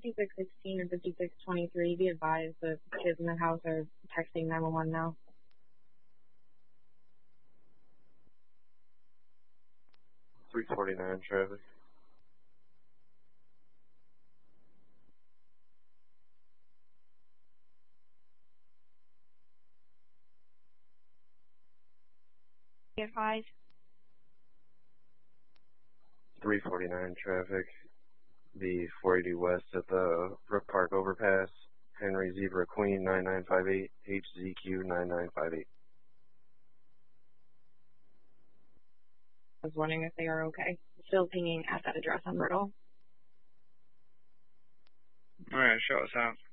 5616 and 5623. Be advised the kids in the house are texting 911 now. .349 traffic. Be advised. 349 traffic. The 480 west at the Brook Park overpass. Henry Zebra Queen 9958, HZQ 9958. I was wondering if they are okay. Still pinging at that address on Myrtle. Alright, show us out.